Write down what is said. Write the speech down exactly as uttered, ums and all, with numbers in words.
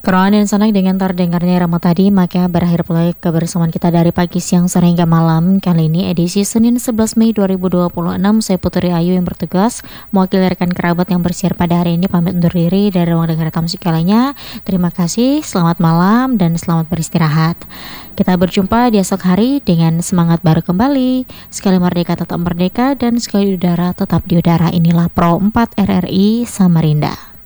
Keroan dan senang dengan terdengarnya irama tadi, maka berakhir pula kebersamaan kita dari pagi, siang, sore hingga malam. Kali ini edisi Senin sebelas Mei dua ribu dua puluh enam, saya Putri Ayu yang bertugas mewakili rekan kerabat yang bersiar pada hari ini pamit undur diri dari ruang dengar tamu segalanya. Terima kasih, selamat malam dan selamat beristirahat. Kita berjumpa di esok hari dengan semangat baru kembali. Sekali merdeka tetap merdeka dan sekali udara tetap di udara. Inilah Pro empat R R I Samarinda.